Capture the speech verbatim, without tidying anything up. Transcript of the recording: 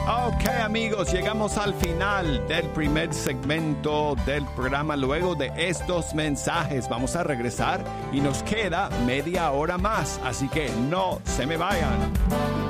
Ok, amigos, llegamos al final del primer segmento del programa. Luego de estos mensajes vamos a regresar y nos queda media hora más, así que no se me vayan.